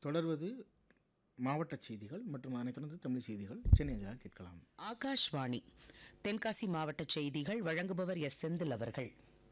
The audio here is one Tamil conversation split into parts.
தொடர்வது மாவட்ட செய்திகள் மற்றும் அதனைத் தொடர்ந்து தமிழ் செய்திகள் சென்னை அஞ்சலாக கேட்கலாம். ஆகாஷ்வாணி தென்காசி மாவட்ட செய்திகள் வழங்குபவர் எஸ். செந்தில் அவர்கள்.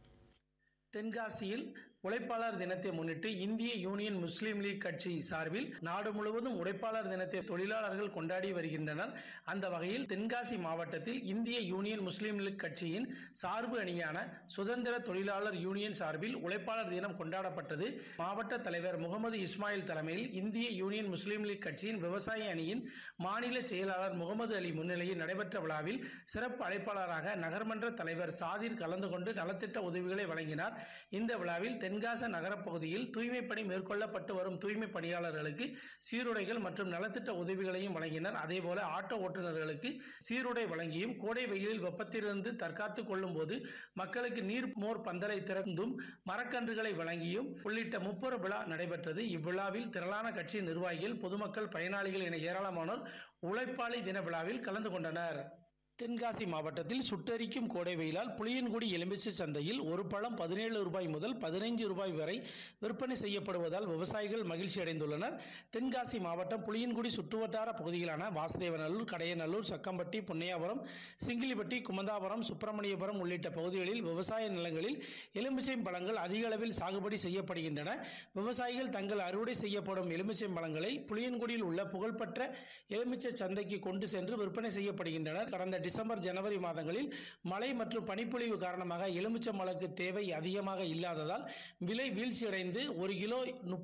தென்காசியில் உழைப்பாளர் தினத்தை முன்னிட்டு இந்திய யூனியன் முஸ்லீம் லீக் கட்சி சார்பில் நாடு முழுவதும் உழைப்பாளர் தினத்தை தொழிலாளர்கள் கொண்டாடி வருகின்றனர். அந்த வகையில் தென்காசி மாவட்டத்தில் இந்திய யூனியன் முஸ்லீம் லீக் கட்சியின் சார்பு அணியான சுதந்திர தொழிலாளர் யூனியன் சார்பில் உழைப்பாளர் தினம் கொண்டாடப்பட்டது. மாவட்ட தலைவர் முகமது இஸ்மாயில் தலைமையில் இந்திய யூனியன் முஸ்லீம் லீக் கட்சியின் விவசாய அணியின் மாநில செயலாளர் முகமது அலி முன்னிலையில் நடைபெற்ற விழாவில் சிறப்பு அழைப்பாளராக நகர்மன்ற தலைவர் சாதிர் கலந்து கொண்டு நலத்திட்ட உதவிகளை வழங்கினார். இந்த விழாவில் தென்காசி நகரப்பகுதியில் தூய்மை பணி மேற்கொள்ளப்பட்டு வரும் தூய்மை பணியாளர்களுக்கு சீருடைகள் மற்றும் நலத்திட்ட உதவிகளையும் வழங்கினர். அதேபோல ஆட்டோ ஓட்டுநர்களுக்கு சீருடை வழங்கியும் கோடை வெயிலில் வெப்பத்திலிருந்து தற்காத்துக் கொள்ளும் போது மக்களுக்கு நீர் மோர் பந்தலை திறந்தும் மரக்கன்றுகளை வழங்கியும் உள்ளிட்ட முப்பெரும் விழா நடைபெற்றது. இவ்விழாவில் திரளான கட்சி நிர்வாகிகள், பொதுமக்கள், பயனாளிகள் என ஏராளமானோர் உழைப்பாளி தின விழாவில் கலந்து கொண்டனர். தென்காசி மாவட்டத்தில் சுட்டெரிக்கும் கோடை வெயிலால் புளியன்குடி எலுமிச்சை சந்தையில் ஒரு பழம் 17 ரூபாய் முதல் 15 ரூபாய் வரை விற்பனை செய்யப்படுவதால் விவசாயிகள் மகிழ்ச்சி அடைந்துள்ளனர். தென்காசி மாவட்டம் புளியன்குடி சுற்றுவட்டார பகுதிகளான வாசுதேவநல்லூர், கடையநல்லூர், சக்கம்பட்டி, புன்னையாபுரம், சிங்கிலிப்பட்டி, குமந்தாபுரம், சுப்பிரமணியபுரம் உள்ளிட்ட பகுதிகளில் விவசாய நிலங்களில் எலுமிச்சை பழங்கள் அதிக அளவில் சாகுபடி செய்யப்படுகின்றன. விவசாயிகள் தங்கள் அறுவடை செய்யப்படும் எலுமிச்சை பழங்களை புளியன்குடியில் உள்ள புகழ்பெற்ற எலுமிச்சை சந்தைக்கு கொண்டு சென்று விற்பனை செய்யப்படுகின்றனர். கடந்த டிசம்பர், ஜனவரி மாதங்களில் மழை மற்றும் பனிப்பொழிவு காரணமாக எலுமிச்சம்பழக்கு தேவை அதிகமாக இல்லாததால் விலை வீழ்ச்சியடைந்து ஒரு கிலோ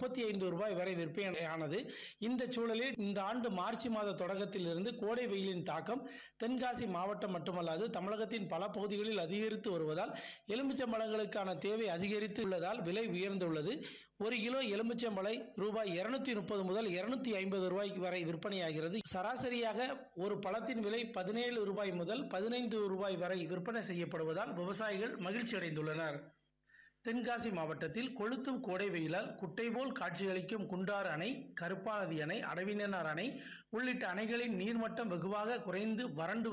35 ரூபாய் வரை விற்பனையானது. இந்த சூழலில் இந்த ஆண்டு மார்ச் மாத தொடக்கத்திலிருந்து கோடை வெயிலின் தாக்கம் தென்காசி மாவட்டம் மட்டுமல்லாது தமிழகத்தின் பல பகுதிகளில் அதிகரித்து வருவதால் எலுமிச்சம்பழங்களுக்கான தேவை அதிகரித்து உள்ளதால் விலை உயர்ந்துள்ளது. ஒரு கிலோ எலுமிச்சம்பழை ரூபாய் 230 முதல் 250 ரூபாய் வரை விற்பனையாகிறது. சராசரியாக ஒரு பழத்தின் விலை 17 ரூபாய் முதல் 15 ரூபாய் வரை விற்பனை செய்யப்படுவதால் விவசாயிகள் மகிழ்ச்சி அடைந்துள்ளனர். தென்காசி மாவட்டத்தில் கொளுத்தும் கோடை வெயிலால் குட்டை போல் காட்சியளிக்கும் குண்டாறு அணை, கருப்பாநதி அணை, அடவினனார் அணை உள்ளிட்ட அணைகளின் நீர்மட்டம் வெகுவாக குறைந்து வறண்டு